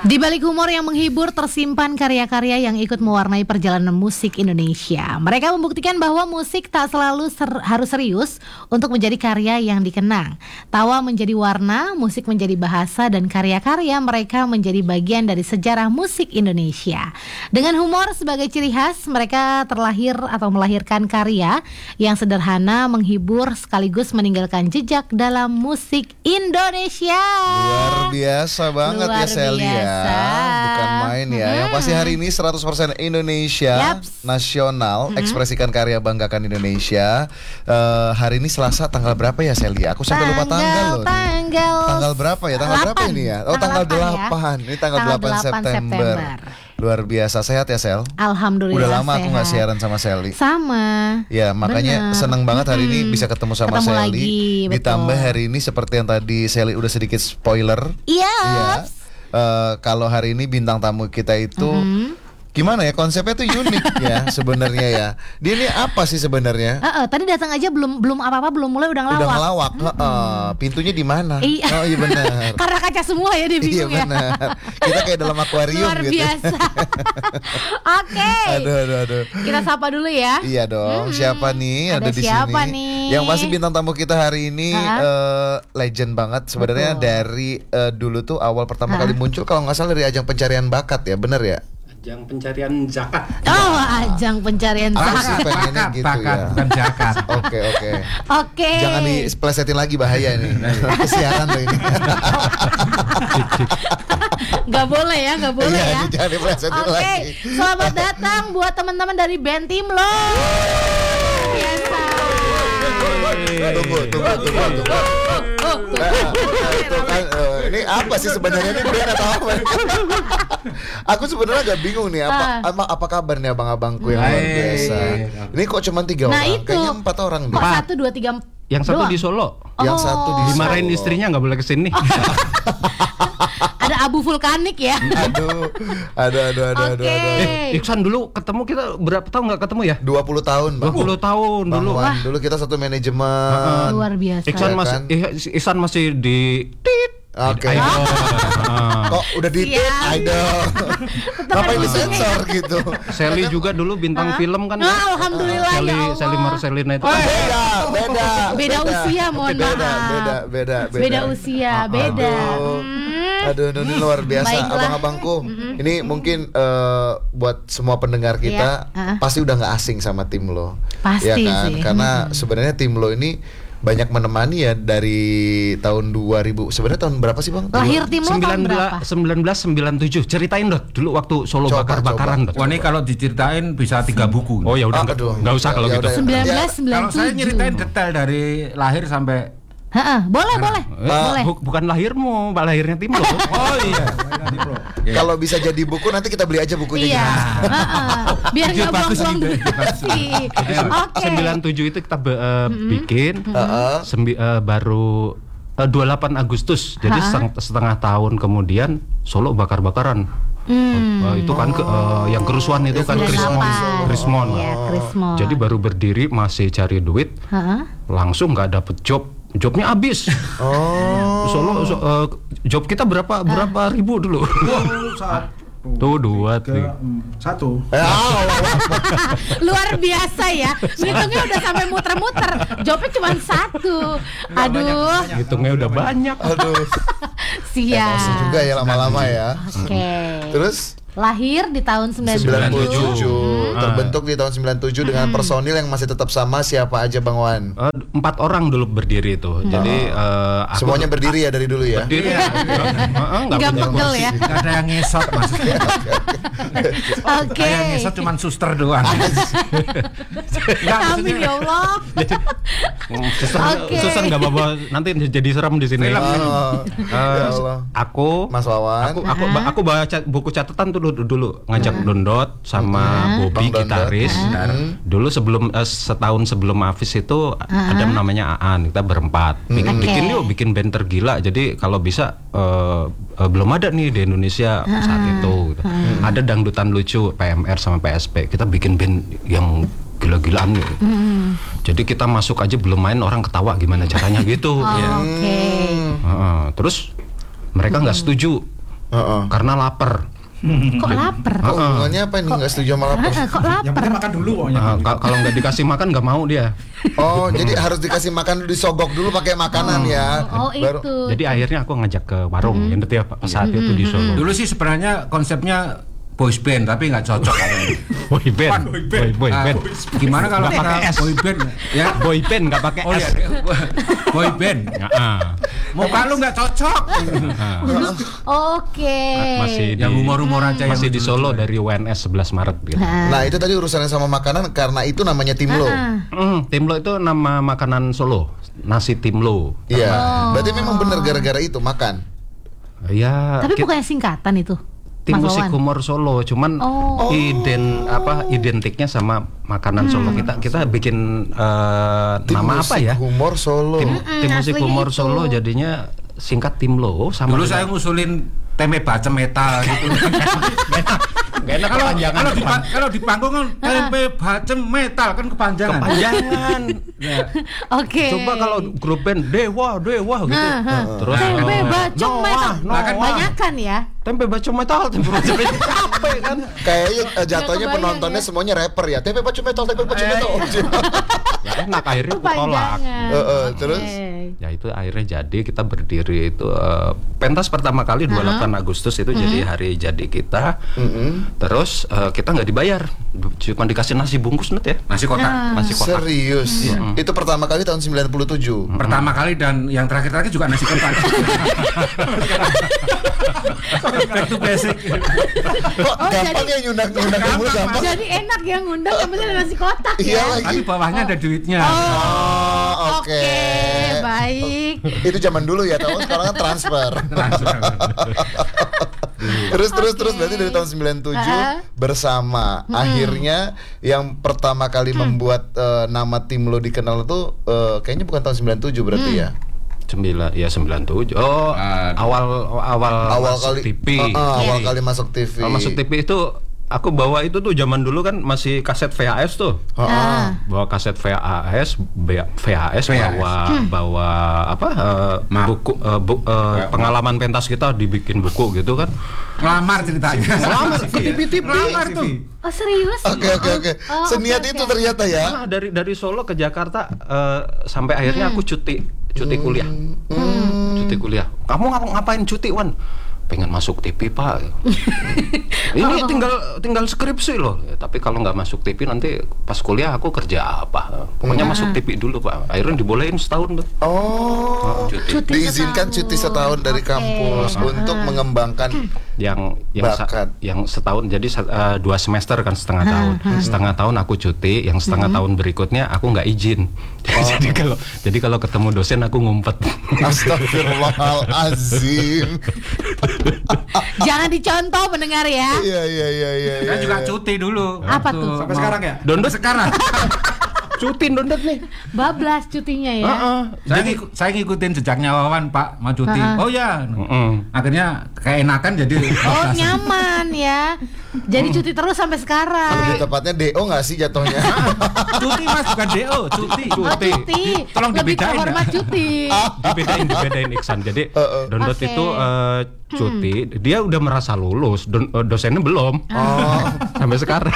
Di balik humor yang menghibur tersimpan karya-karya yang ikut mewarnai perjalanan musik Indonesia. Mereka membuktikan bahwa musik tak selalu harus serius untuk menjadi karya yang dikenang. Tawa menjadi warna, musik menjadi bahasa, dan karya-karya mereka menjadi bagian dari sejarah musik Indonesia. Dengan humor sebagai ciri khas, mereka terlahir atau melahirkan karya yang sederhana, menghibur, sekaligus meninggalkan jejak dalam musik Indonesia. Luar biasa banget ya Sally ya. Bukan main ya. Yang pasti hari ini 100% Indonesia nasional, ekspresikan karya, banggakan Indonesia. Hari ini Selasa tanggal berapa ya Sally? Aku sampai lupa tanggal loh. Tanggal berapa ya? Tanggal 8. Berapa ini ya? Oh, tanggal 8. Ini tanggal 8 September. Luar biasa, sehat ya Sel? Alhamdulillah. Udah lama sehat. aku gak siaran sama Sally. Sama. Ya makanya seneng banget hari ini bisa ketemu sama Sally. Lagi, ditambah hari ini seperti yang tadi Sally udah sedikit spoiler. Iya. Kalau hari ini bintang tamu kita itu gimana ya, konsepnya tuh unik ya sebenarnya ya. Dia ini apa sih sebenarnya? Tadi datang aja belum apa-apa, belum mulai udah ngelawak. Udah ngelawak. Pintunya di mana? Iya. Oh iya benar. Karena kaca semua ya, dia bingung ya. Iya benar. Kita kayak dalam akuarium luar gitu. biasa. Oke. Aduh. Kita sapa dulu ya. Iya dong. Siapa nih ada di siapa sini? nih? Yang pasti bintang tamu kita hari ini legend banget sebenarnya. Dari dulu tuh awal pertama kali muncul kalau nggak salah dari ajang pencarian bakat ya, bener ya? Ajang pencarian zakat. Oh, ajang pencarian Aku sih zakat. pengennya gitu ya. Bukan zakat. Oke. Jangan diplesetin lagi, bahaya nih. Kesiaran loh ini. Gak boleh ya, gak boleh Iya, ya. jangan diplesetin lagi. Selamat datang buat teman-teman dari band Timlo. Biasa. Tunggu. Ini apa sih sebenarnya, ini band atau apa? Aku sebenarnya agak bingung nih, apa kabar nih abang-abangku yang luar biasa. Ini kok cuma 3 orang? Itu. Kayaknya 4 orang deh. Kok 1, 2, 3 Yang satu doang? di Solo. Yang satu di Dimarahin Solo. istrinya nggak boleh kesini. Ada abu vulkanik ya. Aduh. Oke. Iksan dulu ketemu kita berapa tahun nggak ketemu ya? 20 tahun Bang. 20 tahun Bang dulu. Wan, dulu kita satu manajemen. Luar biasa. Iksan Iya masih kan? Iksan masih di tit. Oke. Idol. Kok udah di idol. Ngapain disensor gitu? Sally juga dulu bintang film kan. Alhamdulillah ya Allah. Sally Marcelina itu. Beda usia, mohon maaf. Beda usia, beda. Aduh, ini luar biasa. Baiklah. Abang-abangku. Ini mungkin buat semua pendengar kita pasti udah nggak asing sama Timlo. Pasti ya kan? sih. Karena sebenarnya Timlo ini banyak menemani ya dari tahun 2000. Sebenarnya tahun berapa sih Bang? Lahir Timlo tahun berapa? 1997. Ceritain dong dulu waktu Solo bakar-bakaran. Wah, ini kalau diceritain bisa 3 buku. Oh ya udah Aduh. nggak usah kalau Ya gitu. udah. 1997. Kalau saya nyeritain detail dari lahir sampai Boleh. Bukan lahirmu, lahirnya Timlo. oh iya. Kalau bisa jadi buku nanti kita beli aja bukunya. Iya. Biar Ide nggak bagus buang-buang ide. duit. Oke. 97 itu kita bikin baru 28 Agustus. Jadi setengah tahun kemudian Solo bakar-bakaran. Itu kan yang kerusuhan itu kan Krismon. Iya, Krismon. Jadi baru berdiri masih cari duit, langsung nggak dapet job. Jobnya habis. Solo job kita berapa ribu dulu? Tuh 2, 3, 1. Luar biasa ya. Ngitungnya udah sampai muter-muter. Jawabnya cuma 1. Aduh. hitungnya udah banyak. Aduh. Siap. Emosi juga ya lama-lama ya. Oke. Terus Lahir di tahun 97. 97. Terbentuk di tahun 97 dengan personil yang masih tetap sama. Siapa aja Bang Wan? 4 orang dulu berdiri itu. Jadi aku Semuanya berdiri ya dari dulu ya. berdiri. Nggak punya pegel kursi. ya. Gak ada yang ngesot maksudnya. Oke. Kayak ngesot cuman suster doang. Amin ya Allah. Oke. Susan nggak apa-apa, nanti jadi serem di sini. Ya Allah. Aku Mas Wawan. aku baca buku catatan tuh dulu ngajak Dondot sama Bobby Bang Dondot. gitaris. Dulu sebelum setahun sebelum Hafiz itu ada namanya Aan, kita berempat. Bikin band tergila. Jadi kalau bisa belum ada nih di Indonesia saat itu. Gitu. Ada dangdutan lucu PMR sama PSP. Kita bikin band yang gila-gilaan gitu. Jadi kita masuk aja belum main orang ketawa gimana caranya gitu. Oke. Terus mereka nggak setuju. karena lapar. Kok lapar? Kok hubungannya apa ini? Nggak setuju sama lapar? Kok lapar? Yang penting makan dulu pokoknya. Kalau nggak dikasih makan nggak mau dia. Oh, jadi harus dikasih makan dulu, disogok dulu pakai makanan ya. Oh itu. Jadi akhirnya aku ngajak ke warung yang itu ya saat itu di Solo. Dulu sih sebenarnya konsepnya boys band tapi nggak cocok katanya. Boy band. Boy band. Gimana kalau Nggak pakai kita S. boy band ya? Boy band nggak pakai Oh S. iya, boy band. Muka lu nggak cocok. Oke. Masih di, Yang humor-humor aja yang masih di lucu-lucu Solo aja. dari UNS 11 Maret gitu. Nah, itu tadi urusannya sama makanan karena itu namanya Timlo. Timlo itu nama makanan Solo, nasi Timlo. Iya. Berarti memang benar gara-gara itu makan. Ya, Tapi bukannya singkatan itu? tim Mas musik Wawan? humor Solo, cuman identiknya sama makanan Solo. Kita bikin Tim nama apa musik ya? Humor Solo. Tim musik aslinya humor itu. Solo jadinya singkat Timlo sama. Dulu dengan- saya ngusulin tempe bacem metal gitu. Gak enak kepanjangan. Kalau di panggung kan tempe bacem metal kan kepanjangan. Kepanjangan. Oke. Coba kalau grup band dewa gitu. Terus Tempe bacem metal. Noah. Banyakan ya. Tempe bacem metal, tempe bacem metal. Capek kan? Kayaknya jatuhnya kebayang penontonnya ya. semuanya rapper ya. Tempe baju metal, tempe baju metal. Ya enak akhirnya aku tolak. Kepanjangan. Terus? Oke. Ya itu akhirnya jadi kita berdiri itu pentas pertama kali 28 Agustus itu jadi hari jadi kita. Terus kita nggak dibayar, cuma dikasih nasi bungkus net ya. Nasi kotak. Nasi kotak. Serius. Itu pertama kali tahun 97. Pertama kali dan yang terakhir juga nasi kotak. Back to basic. Kok gampang ya nyundang kamu gampang? Jadi enak ya ngundang yang penting ada nasi kotak Iya ya. lagi. Tapi bawahnya ada duitnya. Oh, Oke, oke. baik. Itu zaman dulu ya, tahu sekarang kan transfer. Terus berarti dari tahun 97 bersama. Akhirnya yang pertama kali membuat nama Timlo dikenal itu kayaknya bukan tahun 97 berarti ya. 97. Oh, awal masuk kali TV. awal kali masuk TV. Kalau masuk TV itu aku bawa itu tuh zaman dulu kan masih kaset VHS tuh. Bawa kaset VHS bawa apa buku pengalaman pentas kita dibikin buku gitu kan. Ngelamar ceritanya. Ngelamar ke TV. Ngelamar tuh. Oh serius? Oke. Seniat oke, itu oke. ternyata ya. Nah, dari Solo ke Jakarta sampai akhirnya aku cuti kuliah. Cuti kuliah. Kamu ngapain cuti, Wan? Pengen masuk TV, Pak. Ini tinggal skripsi loh. Ya, tapi kalau nggak masuk TV nanti pas kuliah aku kerja apa? Pokoknya masuk TV dulu, Pak. Akhirnya dibolehin setahun tuh. Oh, Cuti diizinkan cuti setahun dari kampus untuk mengembangkan yang bakat. yang setahun jadi 2 semester kan setengah tahun. Setengah tahun aku cuti, yang setengah tahun berikutnya aku nggak izin. Jadi kalau ketemu dosen aku ngumpet. Astagfirullahalazim. Jangan dicontoh pendengar ya. Iya. Saya juga cuti dulu. Apa Waktu tuh? Sampai sekarang ya? Dondot Sekarang. Cuti dondot nih. Bablas cutinya ya. Saya ngikutin jejaknya Wawan, Pak, mau cuti. Oh ya. Akhirnya keenakan jadi Oh nyaman ya. Jadi cuti terus sampai sekarang. Lebih tepatnya DO nggak sih jatuhnya? cuti Mas, bukan DO, cuti. Oh cuti. Tolong Lebih dibedain, kehormat ya. cuti. dibedain Iksan. Jadi Dondot Oke. itu cuti, dia udah merasa lulus, dosennya belum. Sampai sekarang.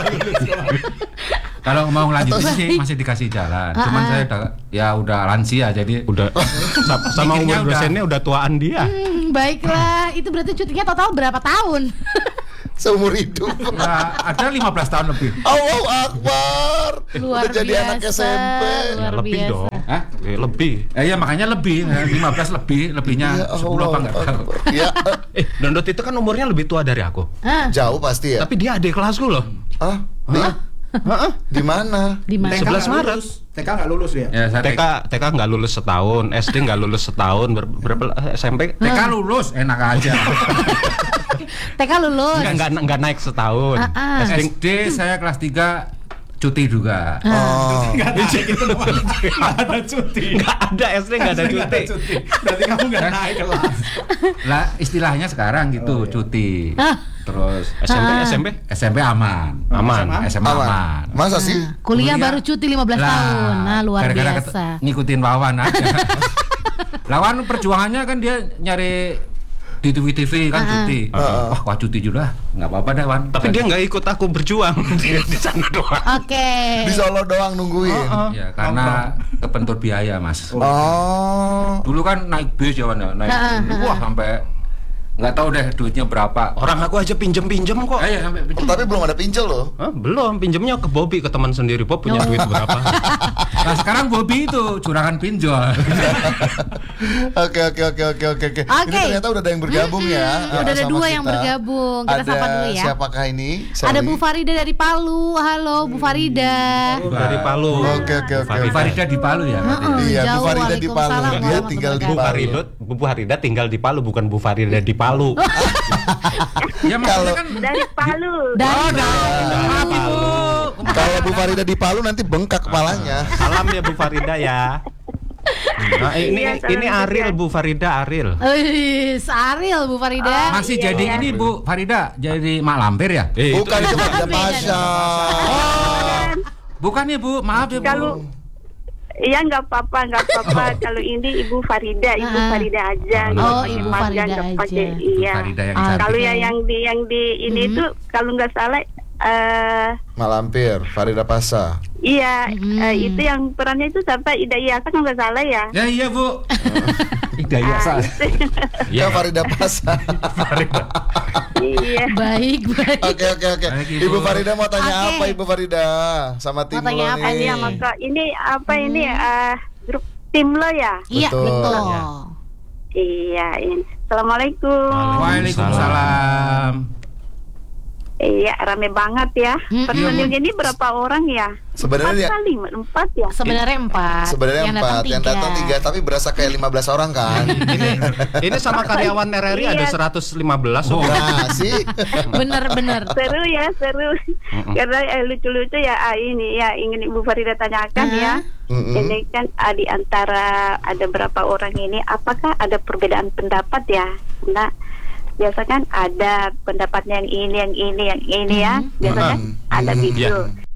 Kalau mau ngelanjutin sih masih dikasih jalan. Cuman saya udah lansia jadi Udah sama Mikirnya umur dosennya udah tuaan dia. Baiklah, itu berarti cutinya total berapa tahun? Seumur hidup. ya, ada 15 tahun lebih. Allahu Akbar. Luar Udah jadi anak biasa, SMP. luar Lebih biasa. dong. Hah? Lebih. Ya makanya lebih 15 lebihnya Ya 10 apa enggak tahu. Akbar. Ya, Dondot itu kan umurnya lebih tua dari aku. jauh pasti ya. Tapi dia adik kelasku loh. Ah, di mana? Di mana? 11 Maret. TK nggak lulus dia. Ya, saya TK nggak lulus setahun, SD nggak lulus setahun, berapa SMP TK lulus enak aja. TK lulus. nggak naik setahun. SD SD saya kelas 3 cuti juga. Oh. Nggak naik itu namanya. Nggak ada cuti. nggak ada SD nggak ada Nggak ada cuti. cuti. Berarti kamu nggak naik kelas. Lah istilahnya sekarang gitu cuti. Terus SMP aman. SMA aman. Masa sih? Kuliah baru cuti 15 tahun. Nah, luar gara-gara biasa. ngikutin Wawan aja. Lawan perjuangannya kan dia nyari di TV kan cuti. Wah cuti juga, nggak apa-apa deh Wan. Tapi dia nggak ikut aku berjuang dia di sana doang. Oke. Di Solo doang nungguin. Ya karena kebentur biaya Mas. Oh. Dulu kan naik bis ya Wan, naik wah sampai nggak tahu deh duitnya berapa. Orang aku aja pinjem kok. Iya sampai Tapi belum ada pinjol loh. Belum, pinjemnya ke Bobby, ke teman sendiri. Bob punya duit berapa? Nah sekarang Bobby itu curangan pinjol. Oke. Ini ternyata udah ada yang bergabung ya. Udah ada sama 2 yang kita. bergabung. Kita sapa dulu ya. Siapakah ini? Ada Bu Farida dari Palu. Halo Bu Farida. Dari Palu. Oke. Bu Farida di Palu ya. Iya, Bu Jauh, Farida di Palu. Waalaikumsalam Dia tinggal di Palu. Bu Farida tinggal di Palu, bukan Bu Farida di Palu. Ya maksudnya kan Dari Palu. maaf Ibu. Kalau Bu Farida di Palu nanti bengkak kepalanya. Salam ya Bu Farida ya. Nah, ini Aril Bu Farida Aril. Ariel Bu Farida. Masih jadi ini Bu Farida jadi mak lampir ya? Bukan itu Farida Pasha. Bukan ya Bu, maaf ya Bu. Kalau iya nggak apa-apa. Kalau ini Ibu Farida aja. Oh, Nggak Ibu pakai Farida nggak aja. pakai, Iya. Farida yang Ah, cantik. Kalau yang di ini itu kalau nggak salah Malampir, Farida Pasha. iya itu yang perannya itu siapa? Ida Iyasa kalau nggak salah ya. Ya iya Bu. Hidayah Ah, Ya Farida Pasha. Iya. Baik. Oke. Baik, Ibu. Ibu Farida mau tanya Oke. apa Ibu Farida? Sama tim Mau tanya lo apa nih. nih? Maka ini apa ini grup tim lo ya? Iya, Betul. betul. Iya. Assalamualaikum. Waalaikumsalam. Iya, rame banget ya. Personilnya ini berapa orang ya? Sebenarnya Empat ya. Sebenarnya 4. Sebenarnya 4, yang datang 3, tapi berasa kayak 15 orang kan. Ini sama karyawan RRI ada 115. Nah, sih. Bener. Seru ya, seru. Karena lucu-lucu ya ini ya ingin Ibu Farida tanyakan ya. Ini kan di antara ada berapa orang ini, apakah ada perbedaan pendapat ya? Nah, biasa kan ada pendapatnya yang ini ya. Biasa kan ada gitu.